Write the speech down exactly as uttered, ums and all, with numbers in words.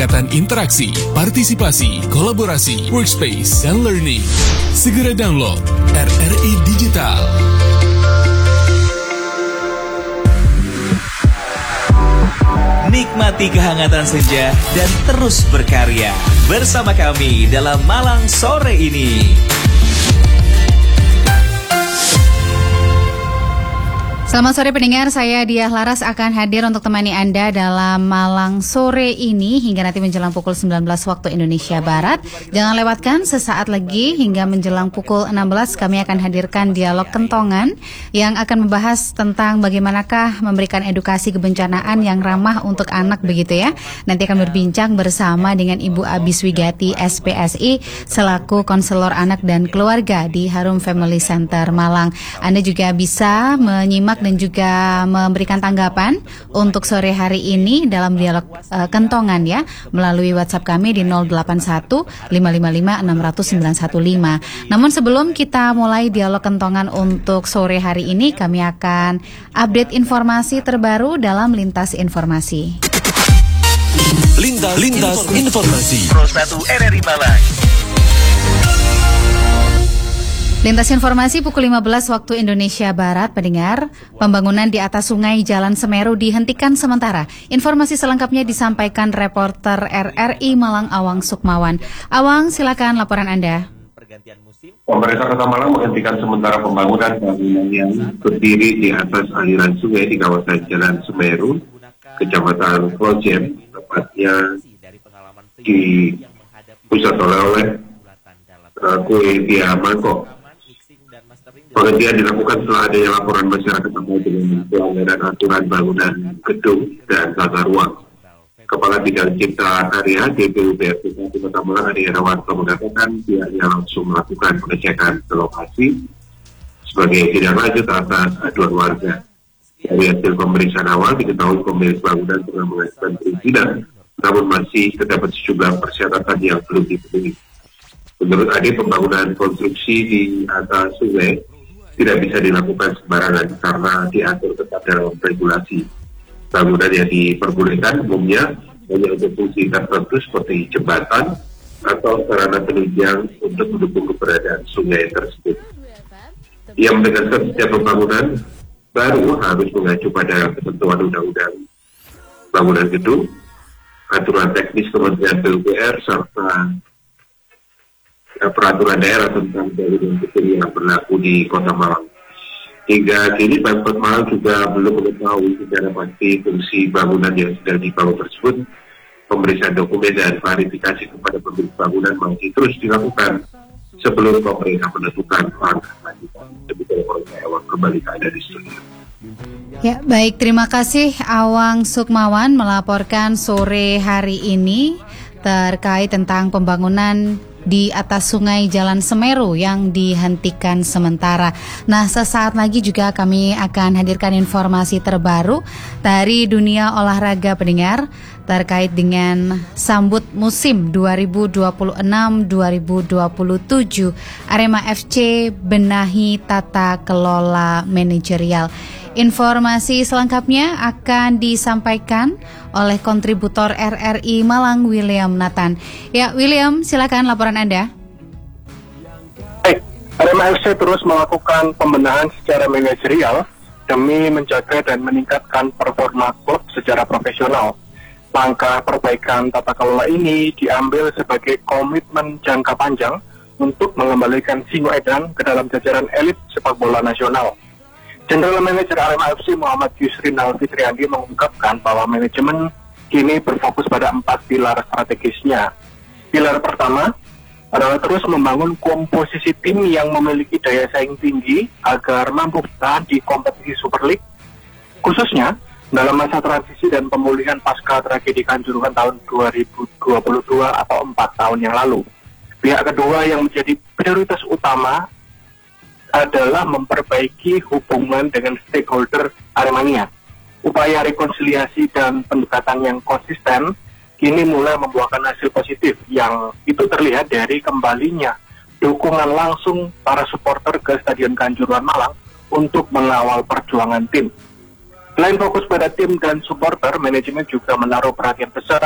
peningkatan interaksi, partisipasi, kolaborasi, workspace, dan learning. Segera download R R I Digital. Nikmati kehangatan senja dan terus berkarya bersama kami dalam Malang sore ini. Selamat sore pendengar, saya Diah Laras akan hadir untuk temani Anda dalam Malang sore ini hingga nanti menjelang pukul sembilan belas waktu Indonesia Barat. Jangan lewatkan, sesaat lagi hingga menjelang pukul enam belas kami akan hadirkan dialog kentongan yang akan membahas tentang bagaimanakah memberikan edukasi kebencanaan yang ramah untuk anak begitu ya. Nanti akan berbincang bersama dengan Ibu Abis Wigati S P S I selaku konselor anak dan keluarga di Harum Family Center Malang. Anda juga bisa menyimak dan juga memberikan tanggapan untuk sore hari ini dalam dialog uh, kentongan ya melalui WhatsApp kami di nol delapan satu lima lima lima enam nol nol sembilan satu lima. Namun sebelum kita mulai dialog kentongan untuk sore hari ini, kami akan update informasi terbaru dalam Lintas Informasi. Lintas, Lintas Informasi Pro satu R R I Malang. Lintas Informasi pukul lima belas waktu Indonesia Barat, pendengar. Pembangunan di atas sungai Jalan Semeru dihentikan sementara. Informasi selengkapnya disampaikan reporter R R I Malang Awang Sukmawan. Awang, silakan laporan Anda. Pemerintah Kota Malang menghentikan sementara pembangunan bangunan yang berdiri di atas aliran sungai di kawasan Jalan Semeru, Kecamatan Klojen, tepatnya di pusat oleh-oleh Kue Tia Mangkok. Penghentian dilakukan setelah adanya laporan masyarakat terkait dengan pelanggaran aturan bangunan gedung dan tata ruang. Kepala Bidang Cipta Karya D P U B R T Kota Malang Adi Herawanto mengatakan pihaknya langsung melakukan pengecekan ke lokasi sebagai tindak lanjut atas aduan warga. Dari hasil pemeriksaan awal diketahui pemilik bangunan telah mengajukan perizinan, namun masih terdapat sejumlah persyaratan yang belum dipenuhi. Menurut Ade, pembangunan konstruksi di atas sungai tidak bisa dilakukan sembarangan karena diatur tetap dalam regulasi. Bangunan yang diperbolehkan umumnya hanya untuk fungsi tertentu seperti jembatan atau sarana penunjang untuk mendukung keberadaan sungai tersebut. Ia menegaskan setiap pembangunan baru harus mengacu pada ketentuan undang-undang bangunan gedung, aturan teknis Kementerian P U B R serta peraturan daerah tentang bangunan gedung yang berlaku di Kota Malang. Hingga kini Pemkot Malang juga belum mengetahui secara pasti fungsi bangunan yang sedang dibangun tersebut. Pemeriksaan dokumen dan klarifikasi kepada pemilik bangunan masih terus dilakukan sebelum pemerintah menentukan langkah lanjutan. Demikian Awang, kembali ke Anda di studio. Ya, baik, terima kasih Awang Sukmawan melaporkan sore hari ini terkait tentang pembangunan di atas sungai Jalan Semeru yang dihentikan sementara. Nah, sesaat lagi juga kami akan hadirkan informasi terbaru dari dunia olahraga pendengar terkait dengan sambut musim dua ribu dua puluh enam dua ribu dua puluh tujuh Arema F C benahi tata kelola manajerial. Informasi selengkapnya akan disampaikan oleh kontributor R R I Malang William Nathan. Ya, William, silakan laporan Anda. Baik, Arema F C terus melakukan pembenahan secara manajerial demi menjaga dan meningkatkan performa klub secara profesional. Langkah perbaikan tata kelola ini diambil sebagai komitmen jangka panjang untuk mengembalikan Singoedan ke dalam jajaran elit sepak bola nasional. General Manager Arema F C Muhammad Yusrinal Fitriandi mengungkapkan bahwa manajemen kini berfokus pada empat pilar strategisnya. Pilar pertama adalah terus membangun komposisi tim yang memiliki daya saing tinggi agar mampu bertahan di kompetisi Super League, khususnya dalam masa transisi dan pemulihan pasca tragedi Kanjuruhan tahun dua ribu dua puluh dua atau empat tahun yang lalu. Pihak kedua yang menjadi prioritas utama adalah memperbaiki hubungan dengan stakeholder Aremania. Upaya rekonsiliasi dan pendekatan yang konsisten kini mulai membuahkan hasil positif yang itu terlihat dari kembalinya dukungan langsung para supporter ke Stadion Kanjuruhan Malang untuk mengawal perjuangan tim. Selain fokus pada tim dan supporter, manajemen juga menaruh perhatian besar